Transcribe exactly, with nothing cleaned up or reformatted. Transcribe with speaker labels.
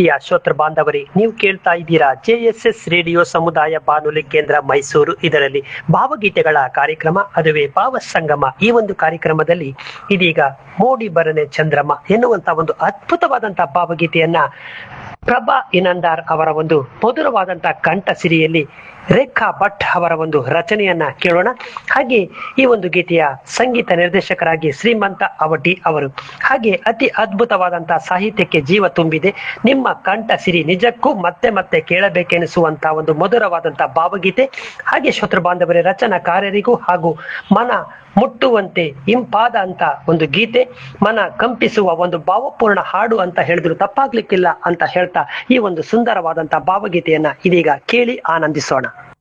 Speaker 1: ಪ್ರಿಯ ಶ್ರೋತೃ ಬಾಂಧವರೇ, ನೀವು ಕೇಳ್ತಾ ಇದ್ದೀರಾ ಜೆ ಎಸ್ ಎಸ್ ರೇಡಿಯೋ ಸಮುದಾಯ ಬಾನುಲಿ ಕೇಂದ್ರ ಮೈಸೂರು. ಇದರಲ್ಲಿ ಭಾವಗೀತೆಗಳ ಕಾರ್ಯಕ್ರಮ, ಅದುವೇ ಭಾವ ಸಂಗಮ. ಈ ಒಂದು ಕಾರ್ಯಕ್ರಮದಲ್ಲಿ ಇದೀಗ ಮೋಡಿ ಬರನೆ ಚಂದ್ರಮ ಎನ್ನುವಂತ ಒಂದು ಅದ್ಭುತವಾದಂತಹ ಭಾವಗೀತೆಯನ್ನ ಪ್ರಭಾ ಇನಂದಾರ್ ಅವರ ಒಂದು ಮಧುರವಾದಂತಹ ಕಂಠ ಸಿರಿಯಲ್ಲಿ ರೇಖಾ ಭಟ್ ಅವರ ಒಂದು ರಚನೆಯನ್ನ ಕೇಳೋಣ. ಹಾಗೆ ಈ ಒಂದು ಗೀತೆಯ ಸಂಗೀತ ನಿರ್ದೇಶಕರಾಗಿ ಶ್ರೀಮಂತ ಅವಟಿ ಅವರು. ಹಾಗೆ ಅತಿ ಅದ್ಭುತವಾದಂತಹ ಸಾಹಿತ್ಯಕ್ಕೆ ಜೀವ ತುಂಬಿದೆ ನಿಮ್ಮ ಕಂಠ ಸಿರಿ. ನಿಜಕ್ಕೂ ಮತ್ತೆ ಮತ್ತೆ ಕೇಳಬೇಕೆನಿಸುವಂತಹ ಒಂದು ಮಧುರವಾದಂತಹ ಭಾವಗೀತೆ. ಹಾಗೆ ಶ್ರೋತೃ ಬಾಂಧವರೇ, ರಚನಾಕಾರರಿಗೂ ಹಾಗೂ ಮನ ಮುಟ್ಟುವಂತೆ ಇಂಪಾದ ಅಂತ ಒಂದು ಗೀತೆ, ಮನ ಕಂಪಿಸುವ ಒಂದು ಭಾವಪೂರ್ಣ ಹಾಡು ಅಂತ ಹೇಳಿದ್ರು ತಪ್ಪಾಗ್ಲಿಕ್ಕಿಲ್ಲ ಅಂತ ಹೇಳ್ತಾ ಈ ಒಂದು ಸುಂದರವಾದಂತಹ ಭಾವಗೀತೆಯನ್ನ ಇದೀಗ ಕೇಳಿ ಆನಂದಿಸೋಣ.